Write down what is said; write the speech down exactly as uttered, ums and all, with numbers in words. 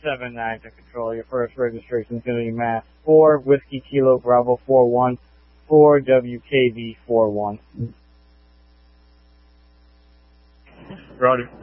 seven nine to control. Your first registration is going to be Mass four, Whiskey Kilo Bravo four one, four W K V four one. Roger.